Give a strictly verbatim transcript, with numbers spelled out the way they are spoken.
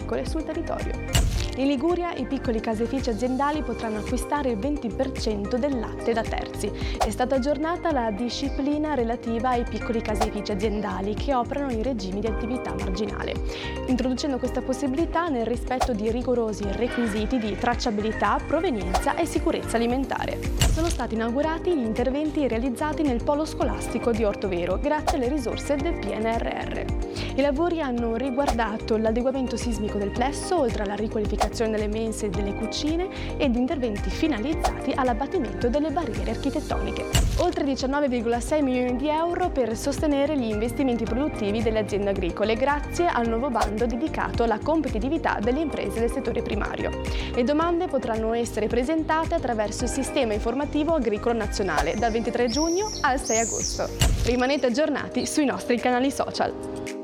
agricole sul territorio. In Liguria i piccoli caseifici aziendali potranno acquistare il venti per cento del latte da terzi. È stata aggiornata la disciplina relativa ai piccoli caseifici aziendali che operano in regimi di attività marginale, introducendo questa possibilità nel rispetto di rigorosi requisiti di tracciabilità, provenienza e sicurezza alimentare. Sono stati inaugurati gli interventi realizzati nel polo scolastico di Ortovero grazie alle risorse del P N R R. I lavori hanno riguardato l'adeguamento sismico del plesso, oltre alla riqualificazione delle mense e delle cucine ed interventi finalizzati all'abbattimento delle barriere architettoniche. Oltre diciannove virgola sei milioni di euro per sostenere gli investimenti produttivi delle aziende agricole grazie al nuovo bando dedicato alla competitività delle imprese del settore primario. Le domande potranno essere presentate attraverso il Sistema Informativo Agricolo Nazionale dal ventitré giugno al sei agosto. Rimanete aggiornati sui nostri canali social.